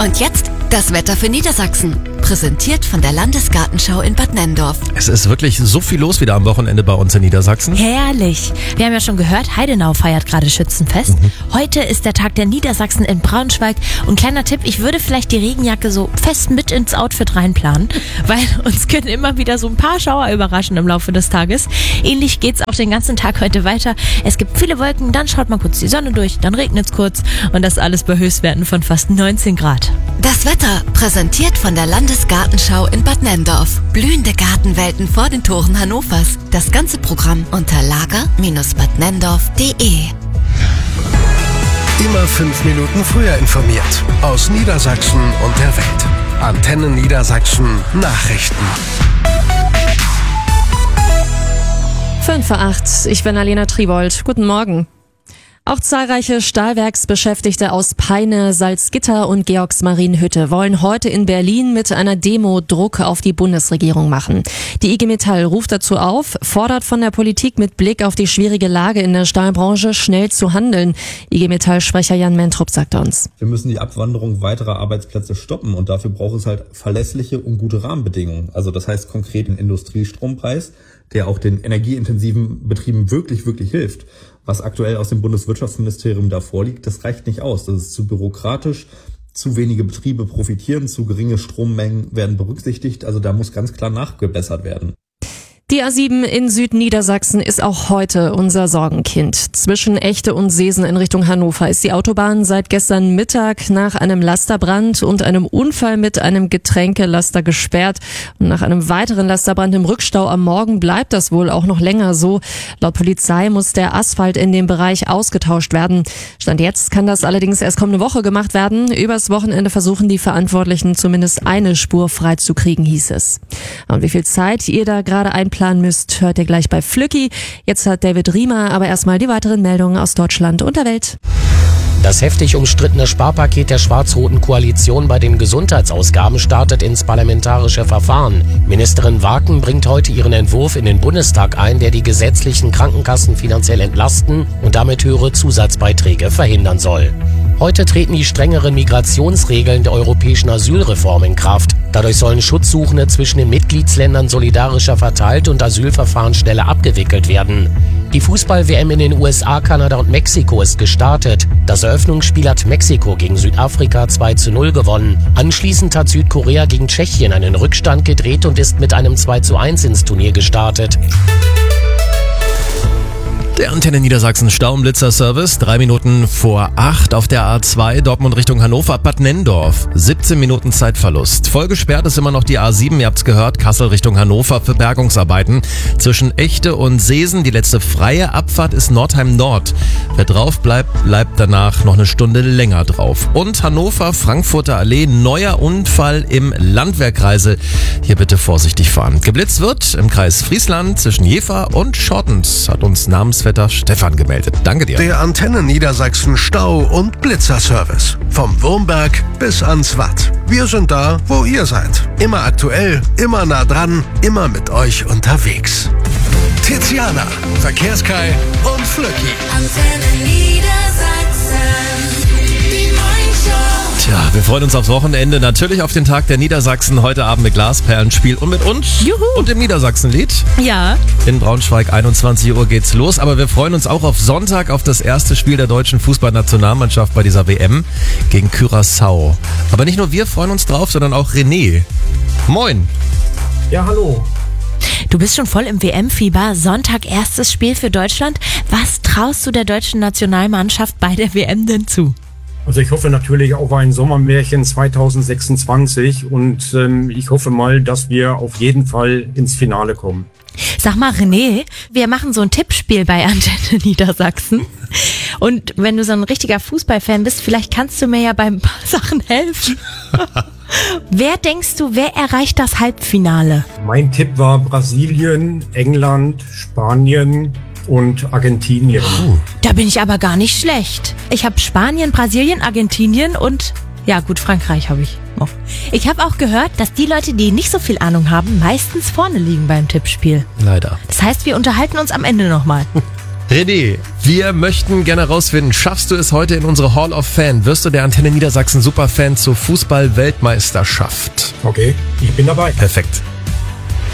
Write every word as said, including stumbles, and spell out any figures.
Und jetzt das Wetter für Niedersachsen. Präsentiert von der Landesgartenschau in Bad Nenndorf. Es ist wirklich so viel los wieder am Wochenende bei uns in Niedersachsen. Herrlich. Wir haben ja schon gehört, Heidenau feiert gerade Schützenfest. Mhm. Heute ist der Tag der Niedersachsen in Braunschweig. Und kleiner Tipp, ich würde vielleicht die Regenjacke so fest mit ins Outfit reinplanen, weil uns können immer wieder so ein paar Schauer überraschen im Laufe des Tages. Ähnlich geht's auch den ganzen Tag heute weiter. Es gibt viele Wolken, dann schaut mal kurz die Sonne durch, dann regnet's kurz und das alles bei Höchstwerten von fast neunzehn Grad. Das Wetter präsentiert von der Landesgartenschau in Bad Nenndorf. Blühende Gartenwelten vor den Toren Hannovers. Das ganze Programm unter lager Bindestrich bad nenndorf punkt de. Immer fünf Minuten früher informiert. Aus Niedersachsen und der Welt. Antenne Niedersachsen Nachrichten. fünf vor acht, ich bin Alena Tribold. Guten Morgen. Auch zahlreiche Stahlwerksbeschäftigte aus Peine, Salzgitter und Georgsmarienhütte wollen heute in Berlin mit einer Demo Druck auf die Bundesregierung machen. Die I G Metall ruft dazu auf, fordert von der Politik mit Blick auf die schwierige Lage in der Stahlbranche schnell zu handeln. I G Metall-Sprecher Jan Mentrup sagte uns: Wir müssen die Abwanderung weiterer Arbeitsplätze stoppen und dafür braucht es halt verlässliche und gute Rahmenbedingungen. Also das heißt konkret den Industriestrompreis, der auch den energieintensiven Betrieben wirklich, wirklich hilft. Was aktuell aus dem Bundeswirtschaftsministerium da vorliegt, das reicht nicht aus. Das ist zu bürokratisch, zu wenige Betriebe profitieren, zu geringe Strommengen werden berücksichtigt. Also da muss ganz klar nachgebessert werden. Die A sieben in Südniedersachsen ist auch heute unser Sorgenkind. Zwischen Echte und Seesen in Richtung Hannover ist die Autobahn seit gestern Mittag nach einem Lasterbrand und einem Unfall mit einem Getränkelaster gesperrt. Und nach einem weiteren Lasterbrand im Rückstau am Morgen bleibt das wohl auch noch länger so. Laut Polizei muss der Asphalt in dem Bereich ausgetauscht werden. Stand jetzt kann das allerdings erst kommende Woche gemacht werden. Übers Wochenende versuchen die Verantwortlichen zumindest eine Spur freizukriegen, hieß es. Und wie viel Zeit ihr da gerade einplanen müsst, hört ihr gleich bei Flücki. Jetzt hat David Riemer aber erstmal die weiteren Meldungen aus Deutschland und der Welt. Das heftig umstrittene Sparpaket der schwarz-roten Koalition bei den Gesundheitsausgaben startet ins parlamentarische Verfahren. Ministerin Waken bringt heute ihren Entwurf in den Bundestag ein, der die gesetzlichen Krankenkassen finanziell entlasten und damit höhere Zusatzbeiträge verhindern soll. Heute treten die strengeren Migrationsregeln der europäischen Asylreform in Kraft. Dadurch sollen Schutzsuchende zwischen den Mitgliedsländern solidarischer verteilt und Asylverfahren schneller abgewickelt werden. Die Fußball-W M in den U S A, Kanada und Mexiko ist gestartet. Das Eröffnungsspiel hat Mexiko gegen Südafrika zwei zu null gewonnen. Anschließend hat Südkorea gegen Tschechien einen Rückstand gedreht und ist mit einem zwei zu eins ins Turnier gestartet. Der Antenne Niedersachsen Staublitzer-Service, drei Minuten vor acht auf der A zwei, Dortmund Richtung Hannover, Bad Nenndorf. siebzehn Minuten Zeitverlust. Voll gesperrt ist immer noch die A sieben, ihr habt's gehört, Kassel Richtung Hannover für Bergungsarbeiten. Zwischen Echte und Seesen, die letzte freie Abfahrt ist Nordheim Nord. Wer drauf bleibt, bleibt danach noch eine Stunde länger drauf. Und Hannover, Frankfurter Allee, neuer Unfall im Landwehrkreisel. Hier bitte vorsichtig fahren. Geblitzt wird im Kreis Friesland zwischen Jever und Schortens, hat uns namens Wetter Stefan gemeldet. Danke dir. Der Antenne Niedersachsen Stau- und Blitzerservice. Vom Wurmberg bis ans Watt. Wir sind da, wo ihr seid. Immer aktuell, immer nah dran, immer mit euch unterwegs. Tiziana, Verkehrskai und Flücki. Antenne Niedersachsen. Die Morningshow. Tja, wir freuen uns aufs Wochenende, natürlich auf den Tag der Niedersachsen, heute Abend mit Glasperlenspiel und mit uns. Juhu. Und dem Niedersachsenlied. Ja. In Braunschweig, einundzwanzig Uhr geht's los, aber wir freuen uns auch auf Sonntag, auf das erste Spiel der deutschen Fußballnationalmannschaft bei dieser W M gegen Curaçao. Aber nicht nur wir freuen uns drauf, sondern auch René. Moin. Ja, hallo. Du bist schon voll im W M-Fieber. Sonntag erstes Spiel für Deutschland. Was traust du der deutschen Nationalmannschaft bei der W M denn zu? Also ich hoffe natürlich auf ein Sommermärchen zwanzig sechsundzwanzig und ähm, ich hoffe mal, dass wir auf jeden Fall ins Finale kommen. Sag mal, René, wir machen so ein Tippspiel bei Antenne Niedersachsen. Und wenn du so ein richtiger Fußballfan bist, vielleicht kannst du mir ja bei ein paar Sachen helfen. Wer denkst du, wer erreicht das Halbfinale? Mein Tipp war Brasilien, England, Spanien und Argentinien. Oh, da bin ich aber gar nicht schlecht. Ich habe Spanien, Brasilien, Argentinien und, ja gut, Frankreich habe ich noch. Ich habe auch gehört, dass die Leute, die nicht so viel Ahnung haben, meistens vorne liegen beim Tippspiel. Leider. Das heißt, wir unterhalten uns am Ende nochmal. René, wir möchten gerne rausfinden, schaffst du es heute in unsere Hall of Fame? Wirst du der Antenne Niedersachsen Superfan zur Fußball-Weltmeisterschaft? Okay, ich bin dabei. Perfekt.